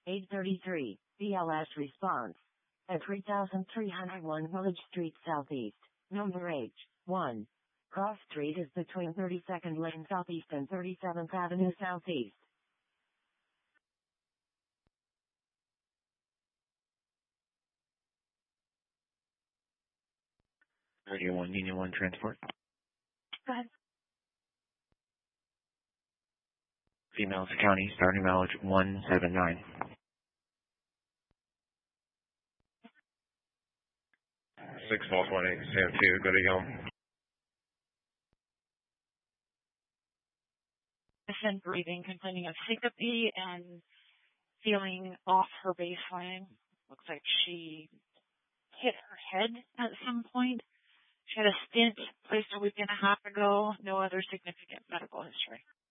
833, BLS response. At 3301 Village Street Southeast, number H1. Cross Street is between 32nd Lane Southeast and 37th Avenue Southeast. 31 Union 1 transport. Go ahead. Females County, starting mileage 179. 6 Falls 18, Sam 2, go to Yelm. Patient breathing, complaining of syncope and feeling off her baseline. Looks like she hit her head at some point. She had a stint placed a week and a half ago. No other significant medical history.